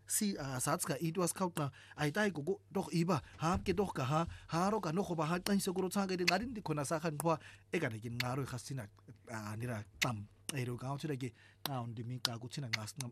si saats ka it was kauta ai tai ko doch iba ha ke doch ka ha ro ka no go ba ha qan se go tsanga di ngari di khona sa khan khwa e ka ke ngaro khasina nira tam ero ka utsira ke on di mi ka kutsina ngas